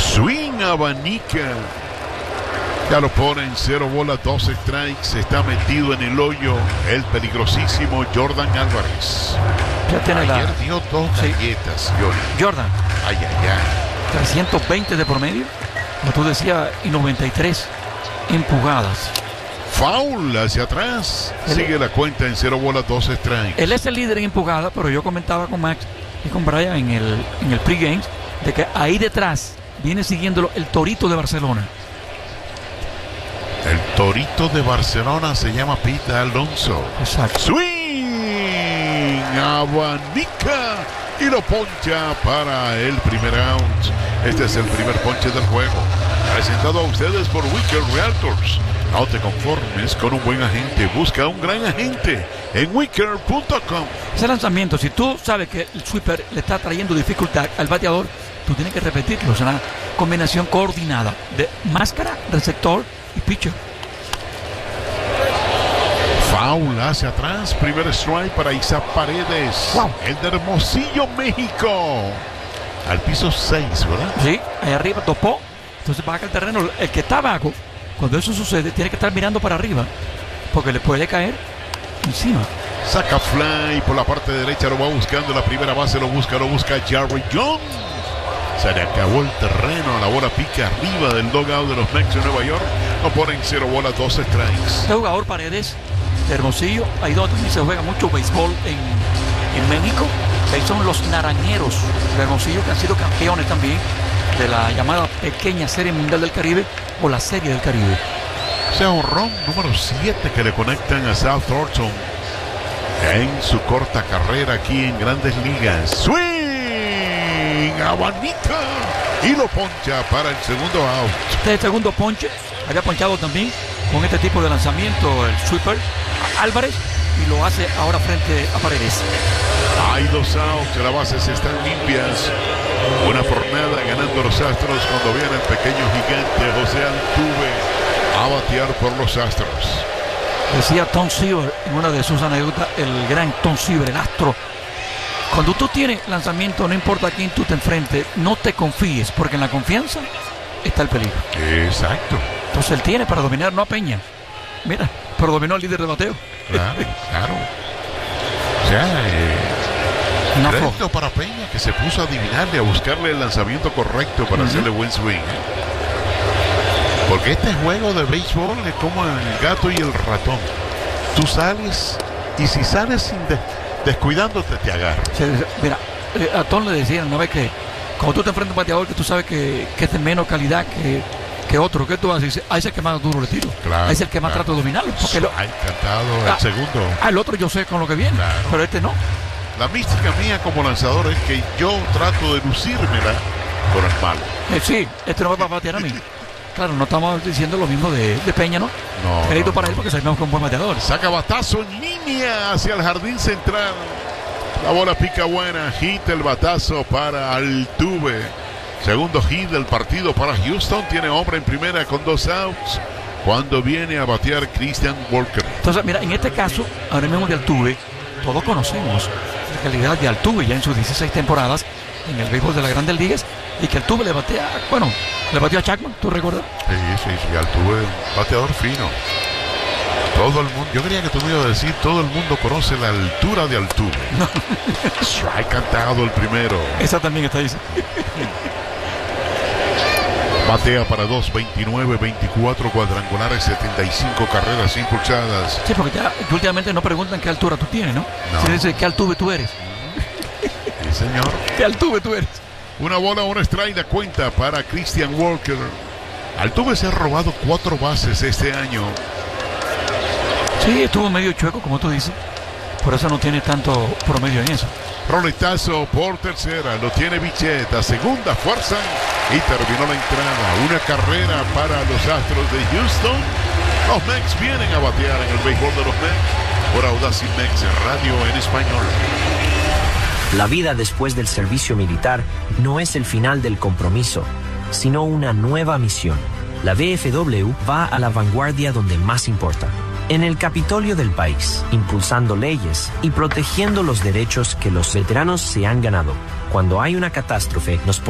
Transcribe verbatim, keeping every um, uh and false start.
Swing abanica. Ya lo pone en cero bolas, dos strikes. Está metido en el hoyo el peligrosísimo Jordan Álvarez. Ya tiene Ayer la... dio dos Sí. galletas, Jordan. Jordan, Ay, ay, ay. trescientos veinte de promedio, como tú decías, y noventa y tres empujadas. Foul hacia atrás. Él- Sigue la cuenta en cero bolas, dos strikes. Él es el líder en empujada, pero yo comentaba con Max y con Brian en el, en el pregame de que ahí detrás viene siguiéndolo el Torito de Barcelona. El Torito de Barcelona se llama Pete Alonso. Exacto. Swing, abanica y lo poncha para el primer out. Este es el primer ponche del juego. Presentado a ustedes por Wicker Realtors. No te conformes con un buen agente. Busca un gran agente en wicker punto com. Ese lanzamiento, si tú sabes que el sweeper le está trayendo dificultad al bateador, tú tienes que repetirlo. Es una combinación coordinada de máscara, receptor y pitcher. Foul hacia atrás. Primer strike para Isaac Paredes. Wow. El de Hermosillo, México. Al piso seis, ¿verdad? Sí, ahí arriba topó. Entonces baja el terreno. El que está abajo, cuando eso sucede, tiene que estar mirando para arriba, porque le puede caer encima. Saca fly por la parte derecha, lo va buscando la primera base, lo busca, lo busca Jerry Jones. Se le acabó el terreno, la bola pica arriba del dugout de los Mets de Nueva York. Lo ponen cero bolas, dos strikes. Este jugador Paredes de Hermosillo, ahí donde también se juega mucho béisbol en, en México. Ahí son los Naranjeros de Hermosillo, que han sido campeones también de la llamada pequeña Serie Mundial del Caribe o la Serie del Caribe. O sea, honrón número siete que le conectan a South Thornton en su corta carrera aquí en Grandes Ligas. Swing, abanica y lo poncha para el segundo out. Este es el segundo ponche. Había ponchado también con este tipo de lanzamiento el sweeper Álvarez, y lo hace ahora frente a Paredes. Hay dos outs, las bases están limpias. Una por nada ganando los Astros cuando viene el pequeño gigante José Altuve a batear por los Astros. Decía Tom Seaver en una de sus anécdotas, el gran Tom Seaver, el astro. Cuando tú tienes lanzamiento, no importa a quién tú te enfrentes, no te confíes, porque en la confianza está el peligro. Exacto. Entonces él tiene para dominar, no a Peña. Mira, pero dominó al líder de bateo. Claro, claro. O sea, eh, No crédito afloja. para Peña, que se puso a adivinarle, a buscarle el lanzamiento correcto para Uh-huh. hacerle buen swing. ¿eh? Porque este juego de béisbol es como el gato y el ratón. Tú sales y si sales sin de- descuidándote, te agarra. Se- Mira, eh, a Tom le decían una vez que cuando tú te enfrentas a un bateador que tú sabes que, que es de menos calidad que, que otro, ¿qué tú haces? Ah, ese es el que más duro le tiro. Claro, Ah, es el que más claro. trata de dominarlo. Porque lo- Ha encantado Ah. el segundo. ah, el otro yo sé con lo que viene, Claro. pero este no. La mística mía como lanzador es que yo trato de lucírmela con el malo. Eh, sí, este no va a batear a mí. Claro, no estamos diciendo lo mismo de, de Peña, ¿no? No, Crédito no, para no. él porque sabemos que es un buen bateador. Saca batazo en línea hacia el jardín central. La bola pica buena. Hit el batazo para Altuve. Segundo hit del partido para Houston. Tiene hombre en primera con dos outs. Cuando viene a batear Christian Walker. Entonces, mira, en este caso, ahora mismo de Altuve, todos conocemos la calidad de Altuve ya en sus dieciséis temporadas en el béisbol de las Grandes Ligas, y que Altuve le batea, bueno, le bateó a Chapman, ¿tú recuerdas? Sí, sí, sí. Altuve, un bateador fino. Todo el mundo, yo creía que tú me ibas a decir, todo el mundo conoce la altura de Altuve. Strike cantado el primero. Esa también está ahí. Batea para dos veintinueve, veinticuatro cuadrangulares, setenta y cinco carreras impulsadas. Sí, porque ya últimamente no preguntan qué altura tú tienes, ¿no? No. Se dice qué Altuve tú eres. Sí, señor. ¿Qué Altuve tú eres? Una bola, una strike de cuenta para Christian Walker. Altuve se ha robado cuatro bases este año. Sí, estuvo medio chueco, como tú dices. Por eso no tiene tanto promedio en eso. Roletazo por tercera, lo tiene Bichette, segunda fuerza y terminó la entrada. Una carrera para los Astros de Houston. Los Mets vienen a batear en el béisbol de los Mets por Audacy Mex Radio en español. La vida después del servicio militar no es el final del compromiso, sino una nueva misión. La V F W va a la vanguardia donde más importa. En el Capitolio del país, impulsando leyes y protegiendo los derechos que los veteranos se han ganado. Cuando hay una catástrofe, nos